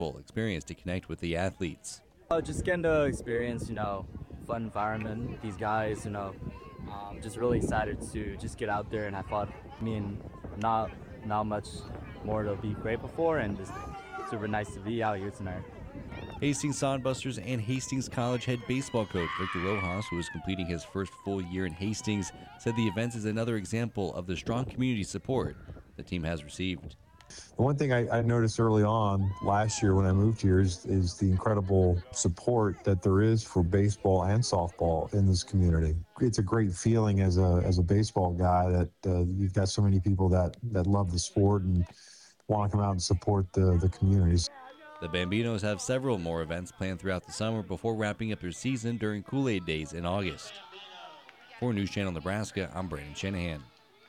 experience to connect with the athletes. Just getting to experience, fun environment, these guys, just really excited to just get out there and have fun. Not much more to be grateful for, and just super nice to be out here tonight. Hastings Sodbusters and Hastings College head baseball coach Victor Rojas, who is completing his first full year in Hastings, said the event is another example of the strong community support the team has received. The one thing I noticed early on last year when I moved here is the incredible support that there is for baseball and softball in this community. It's a great feeling as a baseball guy that you've got so many people that love the sport and want to come out and support the communities. The Bambinos have several more events planned throughout the summer before wrapping up their season during Kool-Aid Days in August. For News Channel Nebraska, I'm Brandon Shanahan.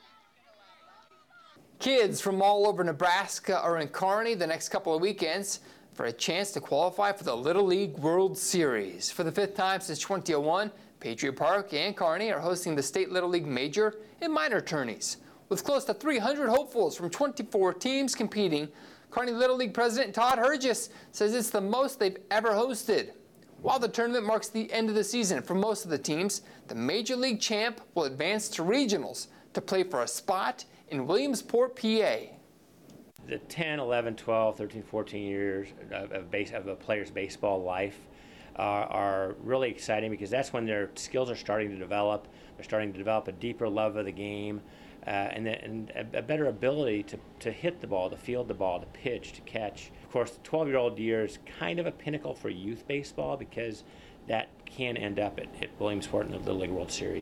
Kids from all over Nebraska are in Kearney the next couple of weekends for a chance to qualify for the Little League World Series. For the 5th time since 2001, Patriot Park and Kearney are hosting the State Little League Major and Minor tourneys. With close to 300 hopefuls from 24 teams competing, Kearney Little League President Todd Hergis says it's the most they've ever hosted. While the tournament marks the end of the season for most of the teams, the Major League champ will advance to regionals to play for a spot in Williamsport, PA. The 10, 11, 12, 13, 14 years of a player's baseball life are really exciting because that's when their skills are starting to develop. They're starting to develop a deeper love of the game and a better ability to hit the ball, to field the ball, to pitch, to catch. Of course, the 12-year-old year is kind of a pinnacle for youth baseball because that can end up at Williamsport in the Little League World Series.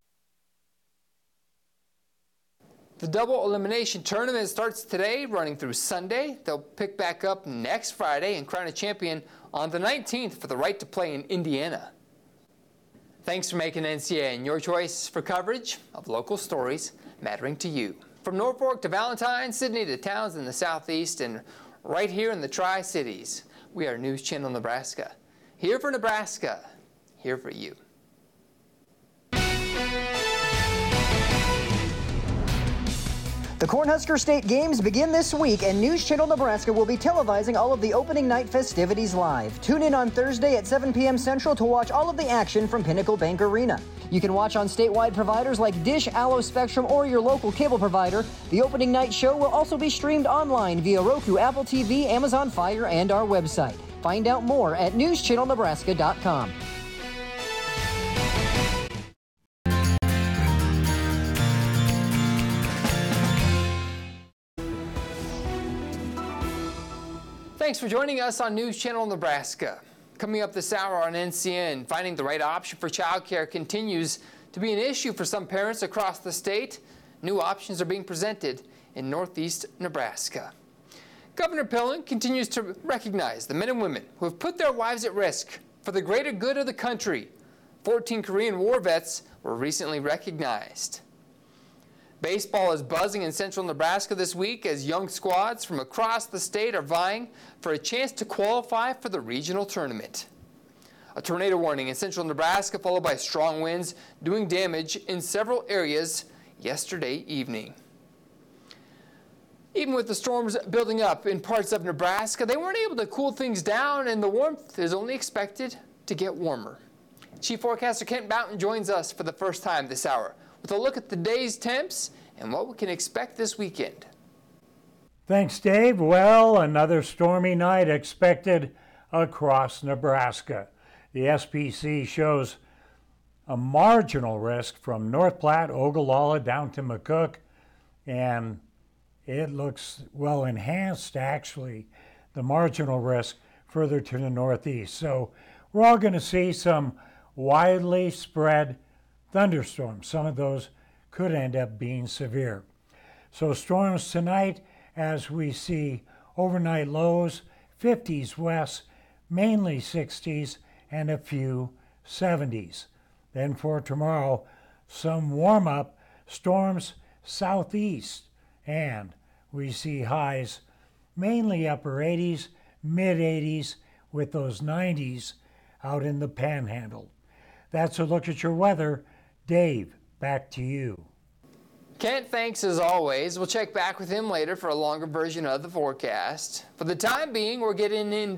The double elimination tournament starts today, running through Sunday. They'll pick back up next Friday and crown a champion on the 19th for the right to play in Indiana. Thanks for making NCN your choice for coverage of local stories mattering to you. From Norfolk to Valentine, Sydney to towns in the southeast, and right here in the Tri-Cities, we are News Channel Nebraska. Here for Nebraska, here for you. The Cornhusker State Games begin this week, and News Channel Nebraska will be televising all of the opening night festivities live. Tune in on Thursday at 7 p.m. Central to watch all of the action from Pinnacle Bank Arena. You can watch on statewide providers like Dish, Allo, Spectrum, or your local cable provider. The opening night show will also be streamed online via Roku, Apple TV, Amazon Fire, and our website. Find out more at newschannelnebraska.com. Thanks for joining us on News Channel Nebraska. Coming up this hour on NCN, finding the right option for childcare continues to be an issue for some parents across the state. New options are being presented in Northeast Nebraska. Governor Pillen continues to recognize the men and women who have put their lives at risk for the greater good of the country. 14 Korean War vets were recently recognized. Baseball is buzzing in central Nebraska this week as young squads from across the state are vying for a chance to qualify for the regional tournament. A tornado warning in central Nebraska followed by strong winds doing damage in several areas yesterday evening. Even with the storms building up in parts of Nebraska, they weren't able to cool things down, and the warmth is only expected to get warmer. Chief Forecaster Kent Boughton joins us for the first time this hour with a look at the day's temps and what we can expect this weekend. Thanks, Dave. Well, another stormy night expected across Nebraska. The SPC shows a marginal risk from North Platte, Ogallala, down to McCook, and it looks well enhanced, actually, the marginal risk further to the northeast. So we're all going to see some widely spread thunderstorms. Some of those could end up being severe. So storms tonight, as we see overnight lows, 50s west, mainly 60s, and a few 70s. Then for tomorrow, some warm up, storms southeast, and we see highs mainly upper 80s, mid 80s, with those 90s out in the panhandle. That's a look at your weather. Dave, back to you. Kent, thanks as always. We'll check back with him later for a longer version of the forecast. For the time being, we're getting into